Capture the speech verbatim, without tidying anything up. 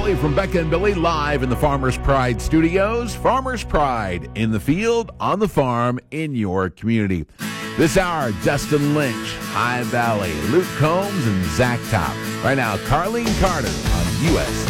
Valley from Becca and Billy live in the Farmers Pride Studios. Farmers Pride in the field, on the farm, in your community. This hour, Dustin Lynch, High Valley, Luke Combs, and Zach Top. Right now, Carlene Carter on U S